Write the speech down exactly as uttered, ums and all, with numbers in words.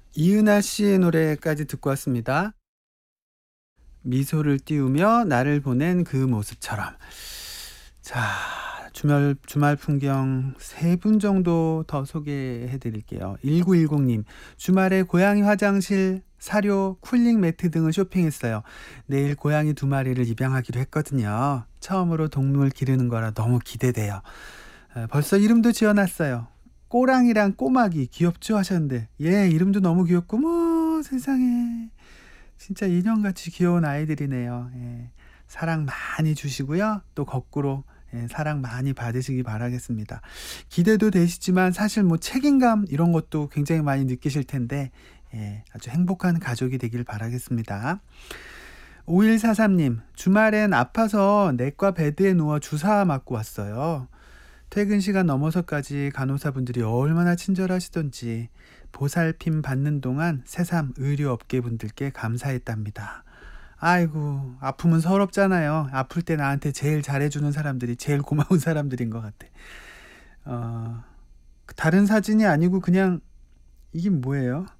이은하 씨의 노래까지 듣고 왔습니다. 미소를 띄우며 나를 보낸 그 모습처럼. 자, 주말, 주말 풍경 세 분 정도 더 소개해 드릴게요. 일구일공님, 주말에 고양이 화장실, 사료, 쿨링 매트 등을 쇼핑했어요. 내일 고양이 두 마리를 입양하기로 했거든요. 처음으로 동물 기르는 거라 너무 기대돼요. 아, 벌써 이름도 지어놨어요. 꼬랑이랑 꼬막이 귀엽죠 하셨는데, 예, 이름도 너무 귀엽고, 뭐, 세상에. 진짜 인형같이 귀여운 아이들이네요. 예. 사랑 많이 주시고요. 또 거꾸로 예, 사랑 많이 받으시기 바라겠습니다. 기대도 되시지만 사실 뭐 책임감 이런 것도 굉장히 많이 느끼실 텐데 예, 아주 행복한 가족이 되길 바라겠습니다. 오일사삼님, 주말엔 아파서 내과 베드에 누워 주사 맞고 왔어요. 퇴근 시간 넘어서까지 간호사분들이 얼마나 친절하시던지 보살핌 받는 동안 새삼 의료업계 분들께 감사했답니다. 아이고, 아프면 서럽잖아요. 아플 때 나한테 제일 잘해주는 사람들이 제일 고마운 사람들인 것 같아. 어, 다른 사진이 아니고 그냥 이게 뭐예요?